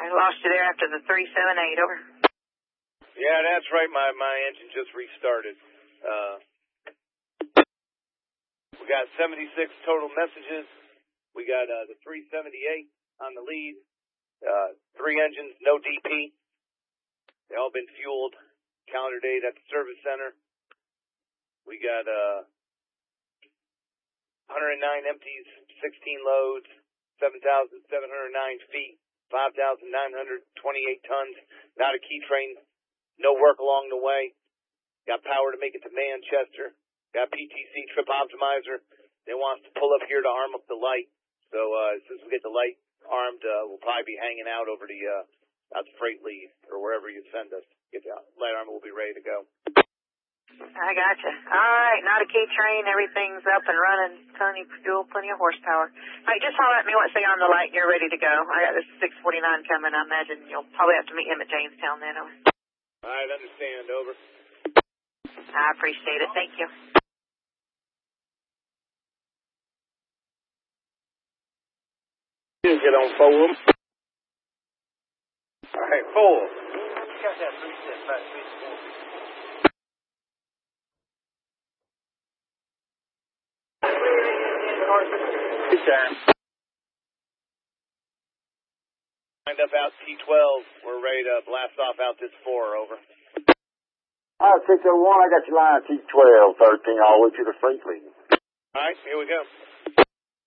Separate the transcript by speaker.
Speaker 1: lost you there after the 378, over.
Speaker 2: Yeah, that's right. My engine just restarted. We got 76 total messages. We got the 378 on the lead. 3 engines, no DP. They all been fueled. Calendar date at the service center. We got 109 empties, 16 loads, 7,709 feet, 5,928 tons. Not a key train. No work along the way. Got power to make it to Manchester. Got PTC trip optimizer. They want us to pull up here to arm up the light. So as soon as we get the light armed, we'll probably be hanging out over the out the freight lead or wherever you send us. Get the light armor, we'll be ready to go.
Speaker 1: I gotcha. All right, not a key train. Everything's up and running. Plenty of fuel, plenty of horsepower. All right, just holler at me once they get on the light and you're ready to go. I got this 649 coming. I imagine you'll probably have to meet him at Jamestown then. Over.
Speaker 2: All right, understand. Over.
Speaker 1: I appreciate it. Thank you.
Speaker 2: Get on forward. All right, forward.
Speaker 3: You got that 375 feet.
Speaker 2: Good time. Lined up out T12. We're ready to blast off out this 4, over.
Speaker 4: 601, I got you line T12, 13, all the way to the freight lead.
Speaker 2: All right, here we go.